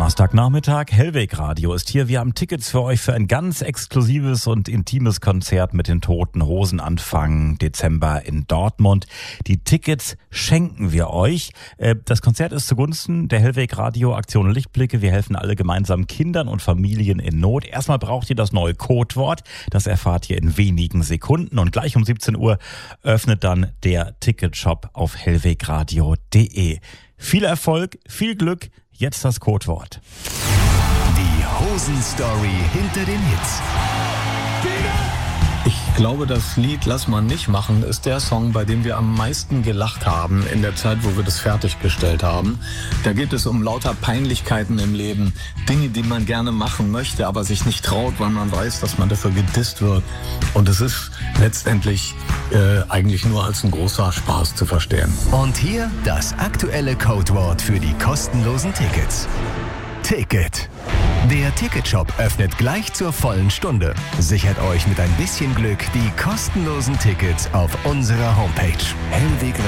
Donnerstagnachmittag, Hellweg Radio ist hier. Wir haben Tickets für euch für ein ganz exklusives und intimes Konzert mit den Toten Hosen Anfang Dezember in Dortmund. Die Tickets schenken wir euch. Das Konzert ist zugunsten der Hellweg Radio Aktion Lichtblicke. Wir helfen alle gemeinsam Kindern und Familien in Not. Erstmal braucht ihr das neue Codewort. Das erfahrt ihr in wenigen Sekunden. Und gleich um 17 Uhr öffnet dann der Ticketshop auf hellwegradio.de. Viel Erfolg, viel Glück. Jetzt das Codewort. Die Hosen-Story hinter den Hits. Ich glaube, das Lied Lass mal nicht machen ist der Song, bei dem wir am meisten gelacht haben in der Zeit, wo wir das fertiggestellt haben. Da geht es um lauter Peinlichkeiten im Leben, Dinge, die man gerne machen möchte, aber sich nicht traut, weil man weiß, dass man dafür gedisst wird. Und es ist letztendlich eigentlich nur als ein großer Spaß zu verstehen. Und hier das aktuelle Codewort für die kostenlosen Tickets. Ticket. Der Ticketshop öffnet gleich zur vollen Stunde. Sichert euch mit ein bisschen Glück die kostenlosen Tickets auf unserer Homepage. Hellweg